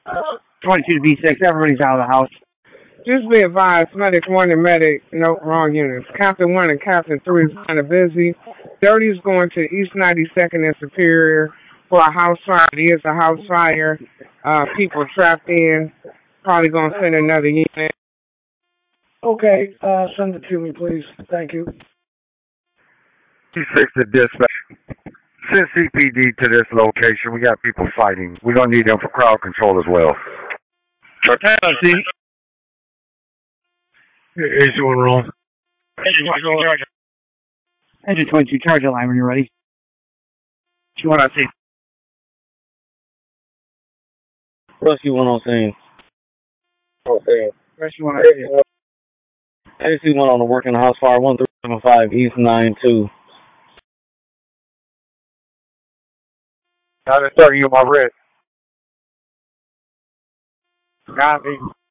22B6, everybody's out of the house. Just be advised, Medic 1 and Medic, no, wrong units. Captain 1 and Captain 3 is kind of busy. 30 is going to East 92nd and Superior for a house fire. It is a house fire. People trapped in. Probably going to send another unit. Okay, send it to me, please. Thank you. 26 to dispatch. Send CPD to this location. We got people fighting. We're going to need them for crowd control as well. See? Is one wrong? Engine 22, charge a line when you're ready. What you want to see? Rescue 1 on scene. Rescue 1 on scene. AC 1 on the working house fire 1375 East 92. Got to start you on my wrist. Copy.